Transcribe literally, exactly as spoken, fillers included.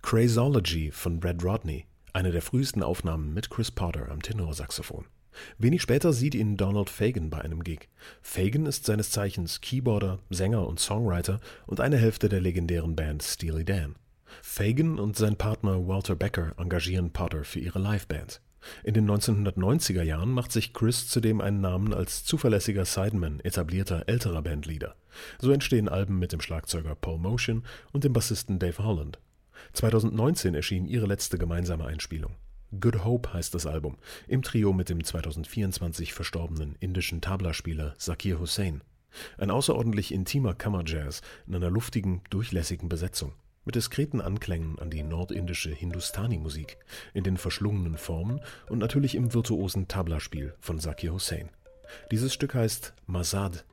Crazology von Brad Rodney, eine der frühesten Aufnahmen mit Chris Potter am Tenorsaxophon. Wenig später sieht ihn Donald Fagen bei einem Gig. Fagen ist seines Zeichens Keyboarder, Sänger und Songwriter und eine Hälfte der legendären Band Steely Dan. Fagen und sein Partner Walter Becker engagieren Potter für ihre Liveband. In den neunzehnhundertneunziger Jahren macht sich Chris zudem einen Namen als zuverlässiger Sideman etablierter älterer Bandleader. So entstehen Alben mit dem Schlagzeuger Paul Motian und dem Bassisten Dave Holland. zweitausendneunzehn erschien ihre letzte gemeinsame Einspielung. Good Hope heißt das Album, im Trio mit dem zweitausendvierundzwanzig verstorbenen indischen Tabla-Spieler Zakir Hussain. Ein außerordentlich intimer Kammerjazz in einer luftigen, durchlässigen Besetzung, mit diskreten Anklängen an die nordindische Hindustani-Musik, in den verschlungenen Formen und natürlich im virtuosen Tabla-Spiel von Zakir Hussain. Dieses Stück heißt Mazad